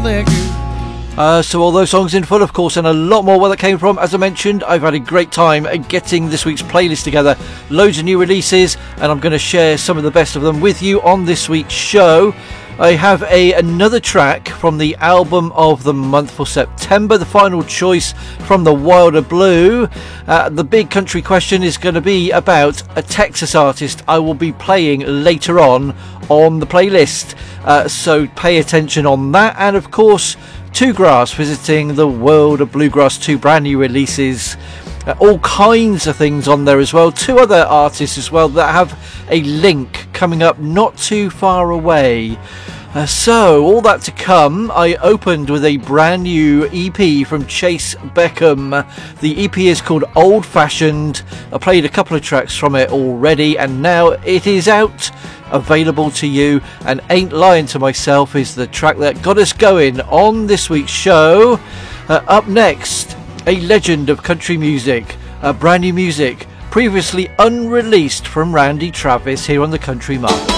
So all those songs in full, of course, and a lot more where that came from. As I mentioned, I've had a great time getting this week's playlist together. Loads of new releases, and I'm going to share some of the best of them with you on this week's show. I have another track from the album of the month for September, the final choice from the Wilder Blue. The big country question is going to be about a Texas artist I will be playing later on the playlist. So pay attention on that. And of course, Two Grass visiting the world of Bluegrass, 2 brand new releases. All kinds of things on there as well. 2 other artists as well that have a link coming up not too far away. So all that to come. I opened with a brand new EP from Chase Beckham. The EP is called Old Fashioned. I played a couple of tracks from it already, and now it is out, available to you. And Ain't Lying to Myself is the track that got us going on this week's show. Up next, a legend of country music, brand new music previously unreleased from Randy Travis here on the Country Mark.